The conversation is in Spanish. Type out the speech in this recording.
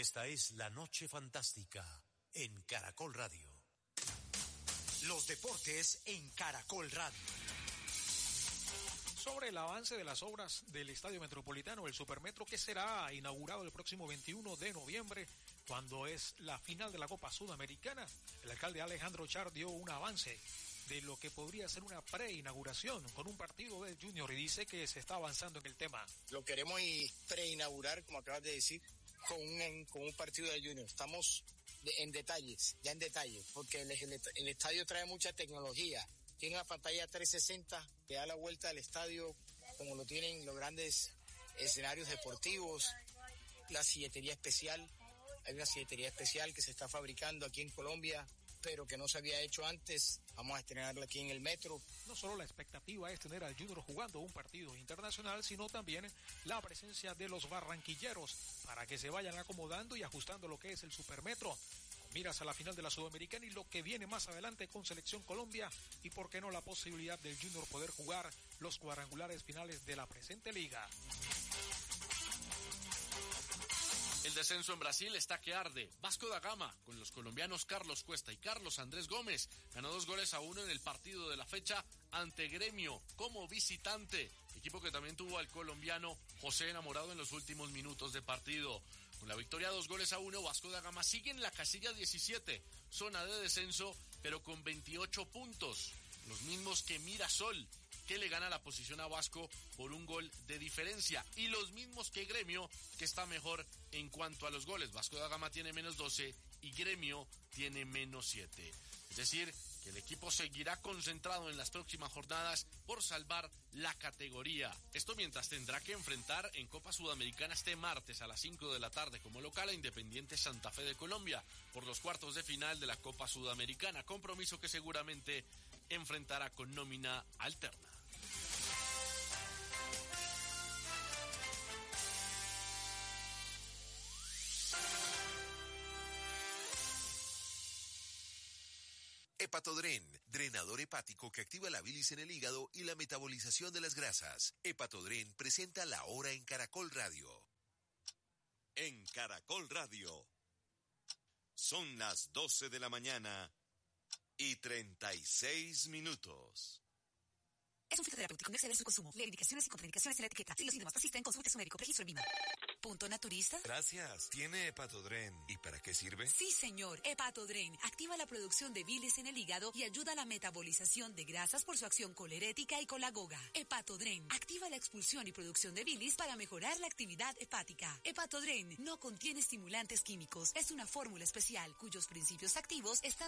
Esta es La Noche Fantástica en Caracol Radio. Los deportes en Caracol Radio. Sobre el avance de las obras del Estadio Metropolitano, el Supermetro, que será inaugurado el próximo 21 de noviembre, cuando es la final de la Copa Sudamericana, el alcalde Alejandro Char dio un avance de lo que podría ser una preinauguración con un partido de Junior y dice que se está avanzando en el tema. Lo queremos preinaugurar, como acabas de decir, con un partido de Junior. Estamos en detalles, porque el estadio trae mucha tecnología. Tiene una pantalla 360 que da la vuelta al estadio, como lo tienen los grandes escenarios deportivos. La silletería especial, hay una silletería especial que se está fabricando aquí en Colombia, pero que no se había hecho antes. Vamos a estrenarla aquí en el Metro. No solo la expectativa es tener al Junior jugando un partido internacional, sino también la presencia de los barranquilleros para que se vayan acomodando y ajustando lo que es el Supermetro. Miras a la final de la Sudamericana y lo que viene más adelante con Selección Colombia y por qué no la posibilidad del Junior poder jugar los cuadrangulares finales de la presente liga. El descenso en Brasil está que arde. Vasco da Gama, con los colombianos Carlos Cuesta y Carlos Andrés Gómez, ganó 2-1 en el partido de la fecha ante Gremio como visitante, equipo que también tuvo al colombiano José Enamorado en los últimos minutos de partido. Con la victoria 2-1, Vasco da Gama sigue en la casilla 17, zona de descenso, pero con 28 puntos, los mismos que Mirasol, que le gana la posición a Vasco por un gol de diferencia, y los mismos que Gremio, que está mejor en cuanto a los goles. Vasco da Gama tiene menos 12 y Gremio tiene menos 7. Es decir, que el equipo seguirá concentrado en las próximas jornadas por salvar la categoría. Esto mientras tendrá que enfrentar en Copa Sudamericana este martes a las 5 de la tarde como local a Independiente Santa Fe de Colombia por los cuartos de final de la Copa Sudamericana, compromiso que seguramente enfrentará con nómina alterna. Hepatodren, drenador hepático que activa la bilis en el hígado y la metabolización de las grasas. Hepatodren presenta La Hora en Caracol Radio. En Caracol Radio. Son las 12 de la mañana y 36 minutos. Es un fitoterapéutico, no exceder su consumo. Lee indicaciones y contraindicaciones en la etiqueta. Si los síntomas persisten, consulte a su médico. Registro en Lima. ¿Punto naturista? Gracias. ¿Tiene Hepatodren? ¿Y para qué sirve? Sí, señor. Hepatodren activa la producción de bilis en el hígado y ayuda a la metabolización de grasas por su acción colerética y colagoga. Hepatodren activa la expulsión y producción de bilis para mejorar la actividad hepática. Hepatodren no contiene estimulantes químicos. Es una fórmula especial cuyos principios activos están